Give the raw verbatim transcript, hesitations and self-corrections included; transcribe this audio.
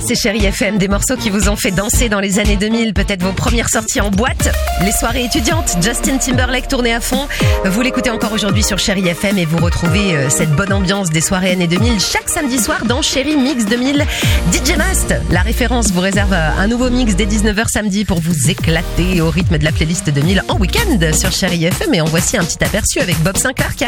c'est Chérie F M, des morceaux qui vous ont fait danser dans les années deux mille, peut-être vos premières sorties en boîte, les soirées étudiantes, Justin Timberlake tourné à fond. Vous l'écoutez encore aujourd'hui sur Chérie F M et vous retrouvez cette bonne ambiance des soirées années deux mille chaque samedi soir dans Chérie Mix deux mille. D J Mast, la référence, vous réserve un nouveau mix dès dix-neuf heures samedi pour vous éclater au rythme de la playlist deux mille en week-end sur Chérie F M. Et en voici un petit aperçu avec Bob Sinclair qui arrive.